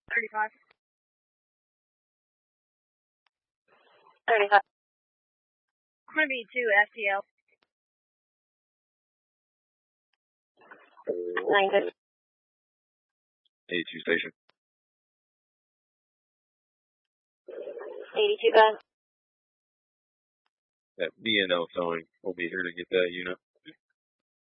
35. 35. I'm going to be 2 FTL. 96. 82 station. 82 guys. That BNL towing. We'll be here to get that unit.